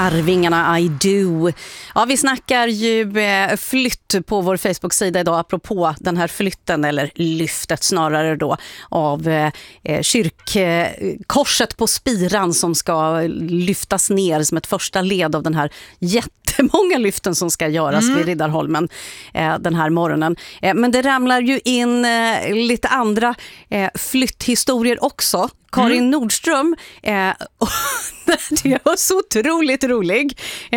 Arvingarna I Do. Ja, vi snackar ju flytt på vår Facebook-sida idag apropå den här flytten, eller lyftet snarare då, av kyrkkorset på Spiran som ska lyftas ner som ett första led av den här jättemånga lyften som ska göras vid Riddarholmen den här morgonen. Men det ramlar ju in lite andra flytthistorier också. Karin Nordström, det var så otroligt rolig.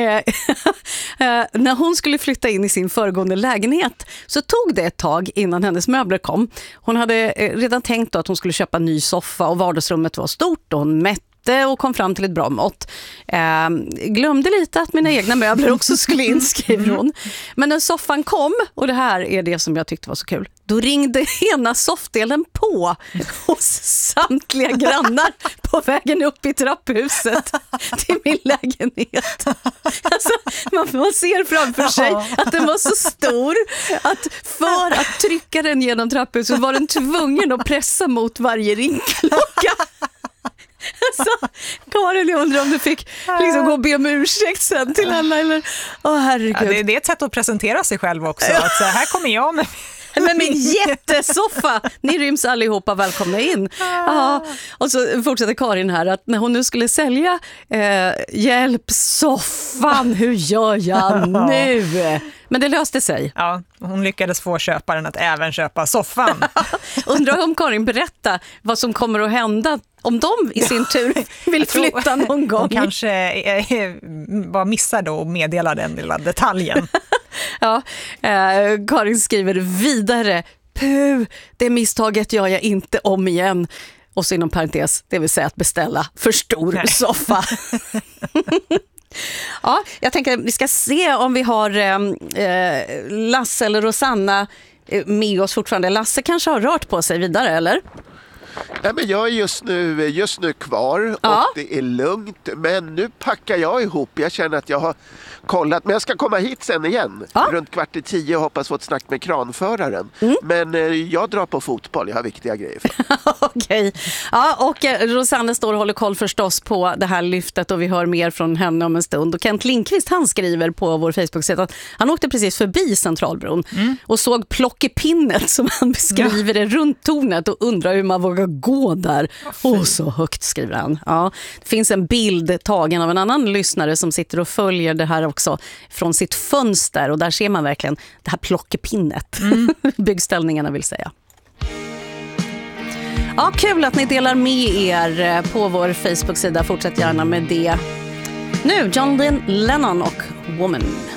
När hon skulle flytta in i sin föregående lägenhet så tog det ett tag innan hennes möbler kom. Hon hade redan tänkt då att hon skulle köpa en ny soffa och vardagsrummet var stort och hon mätte och kom fram till ett bra mått. Glömde lite att mina egna möbler också skulle inskriva hon. Men när soffan kom, och det här är det som jag tyckte var så kul, då ringde ena soffdelen på hos samtliga grannar på vägen upp i trapphuset till min lägenhet. Alltså, man ser framför sig att den var så stor att för att trycka den genom trapphuset var den tvungen att pressa mot varje ringklocka. Så, Karin, jag undrar om du fick liksom gå och be om ursäkt sen till alla, eller? Herregud. Ja, det är ett sätt att presentera sig själv också, att så här kommer jag med min jättesoffa. Ni ryms allihopa, välkomna in. Och så fortsätter Karin här att när hon nu skulle sälja hjälp soffan, hur gör jag nu? Men det löste sig. Ja, hon lyckades få köparen att även köpa soffan. Undrar om Karin berättar vad som kommer att hända om de i sin tur vill flytta någon gång. Hon kanske bara missar då och meddelar den lilla detaljen. Ja, Karin skriver vidare: det misstaget gör jag inte om igen. Och så inom parentes, det vill säga att beställa för stor soffa. Ja, jag tänker att vi ska se om vi har Lasse eller Rosanna med oss fortfarande. Lasse kanske har rört på sig vidare, eller? Nej, men jag är just nu kvar och det är lugnt, men nu packar jag ihop. Jag känner att jag har kollat, men jag ska komma hit sen igen runt 9:15 och hoppas få ett snack med kranföraren. Men jag drar på fotboll, jag har viktiga grejer för. Okej. Ja, och Rosanna står och håller koll förstås på det här lyftet och vi hör mer från henne om en stund. Och Kent Lindqvist, han skriver på vår Facebook-sida att han åkte precis förbi Centralbron och såg plockepinnet som han beskriver det runt tornet och undrar hur man vågar gå där. Så högt, skriver han. Ja, det finns en bild tagen av en annan lyssnare som sitter och följer det här också från sitt fönster, och där ser man verkligen det här plockepinnet. Byggställningarna vill säga. Ja, kul att ni delar med er på vår Facebook-sida. Fortsätt gärna med det. Nu John Lennon och Woman.